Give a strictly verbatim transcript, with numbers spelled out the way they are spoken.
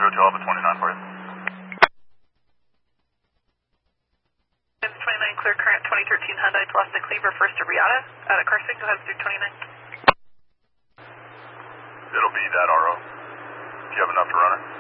zero two Alpha twenty-nine for you. twenty-nine, clear current twenty thirteen Hyundai Tucson Cleaver, first to Riata, out of Carson, go ahead through twenty-nine. It'll be that R O. Do you have enough to run it?